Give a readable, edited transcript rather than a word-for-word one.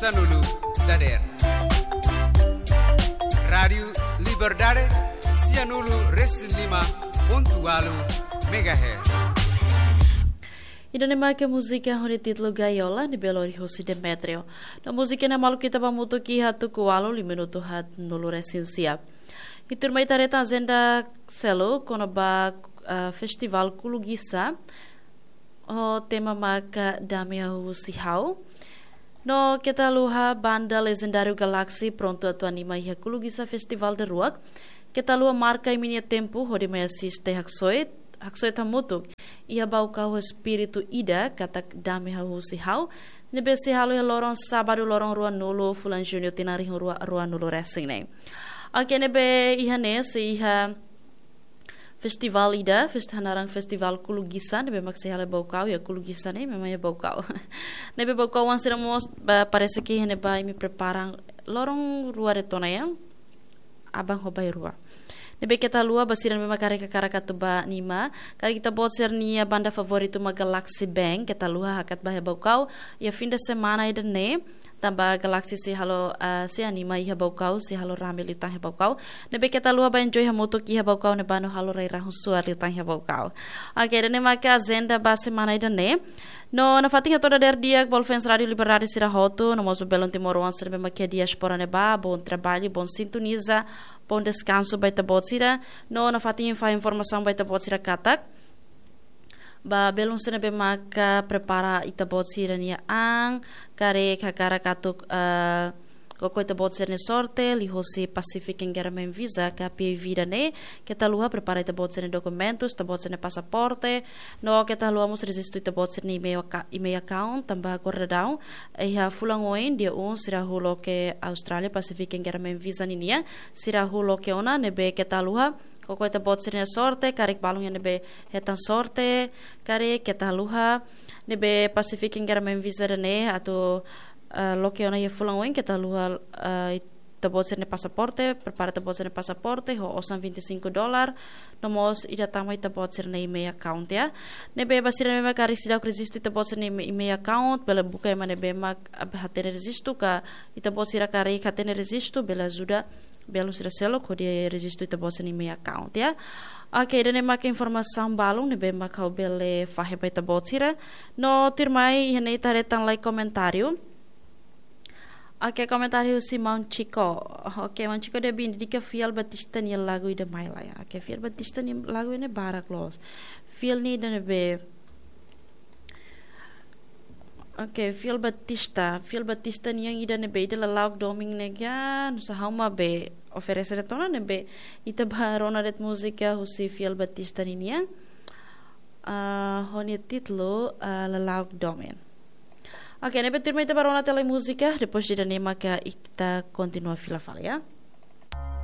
Sanulu Dader. Radio Liberdade Sianulu Reslima Pontualu Megahertz. Idane ke música hone título Gaiola ni Belori Rossi Demetrio. Na música na malu kita pamuto ki hatu kualo 5 minuto hat nulu resensia. Iturma itareta agenda selo kono ba festival Kulugisa o tema maka damia husihau. No kita luha banda legendário Galaxy pronto atu anima ia Kulugisa Festival de Ruak. Kita luha marca iminia tempo hode me assiste Haksoit hamutuk ia bau kau espiritu ida katak dame hausi hau nebe se halu ya lorong sabadu lorong ruan nulu fulan junior tinari ruan nulu racing ne. Oke nebe ihane se iha festival ida hanarang festival Kulugisa nebe mak se halu bau kau ya Kulugisa ne memangnya bau kau. Nebe bau kau wan seramos parece que ihane ba imi preparam lorong rua retona yang abang hobai rua. Nebe kita lua basiran memang kareka tuba nima kari kita bot sernia banda favorito ma Galaxy Bank kita lua hakat bahaya baukau ya fim de semana ida ne tamba Galaxy si halo si anima iha baukau si halo rame litang ha baukau nebe kita lua ba enjoy ha moto ki ha baukau ne bano halo rai rahun suar litang ha baukau oke ne maka agenda ba semana ida ne. No, na fatinha toda der dia Bolfens Radio Liberdade sira hoto, no moso belon timor wan serbe makia diaspora ne ba, bom trabalho, bom sintoniza, bom descanso baita botsira. No, na fatinha fa informação baita botsira katak. Ba belon serbe maka prepara ita botsira nia ang, kare kakara katuk Koko ita bot ser ne sorte, li hosi Pacific Engagement Visa, ka pia vida ne, kita lua prepara ita bot ser ne documentos, ita bot ser ne pasaporte, no kita lua mus resistu ita bot ser ne email account, tambah corredão, iha fulang oin dia sira hulo ke Australia Pacific Engagement Visa ninia, sira hulo ke ona nebe kita lua, koko ita bot ser ne sorte, karek balung ya nebe hetan sorte, karek kita lua, nebe Pacific Engagement Visa ne, atau lo que ona ia fulang oin kita lua te bot ser ne pasaporte prepara te bot ser ne pasaporte ho osan $25 nomos ida tama te bot ser ne email account ya nebe basira me kari sida resistu te bot ser ne email account bela buka ema nebe mak hatene resistu ka ita bot sira kari hatene resistu bela ajuda belo sira selo ko dia resistu te bot ser ne email account ya. Oke, dan emak informação balung nebe mak kau bele fahe pa ita bot sira no tirmai hene ita retan like comentário. Oke, comentário Simão Chico. Oke, Simão Chico dia bini dika Fiel Batista ni lagu ida maila ya. Oke, Fiel Batista ni lagu ini barak los. Fiel ni dan be. Oke, Fiel Batista ni yang ida nebe ida lagu doming nega nusa hauma be oferecer tona nebe ita barona det musika husi Fiel Batista ni ya. Honi titlo lagu doming. Oke, nebe terima ita barona tele música, depois de nema que kita continua fila fala, ya.